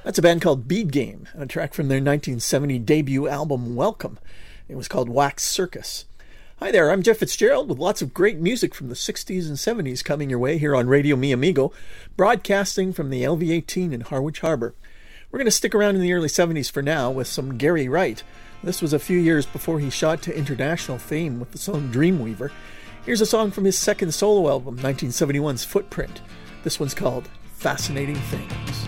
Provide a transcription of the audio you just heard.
That's a band called Bead Game, a track from their 1970 debut album Welcome. It was called Wax Circus. Hi there, I'm Jeff Fitzgerald with lots of great music from the 60s and 70s coming your way here on Radio Mi Amigo, broadcasting from the LV-18 in Harwich Harbour. We're going to stick around in the early 70s for now with some Gary Wright. This was a few years before he shot to international fame with the song Dreamweaver. Here's a song from his second solo album, 1971's Footprint. This one's called Fascinating Things.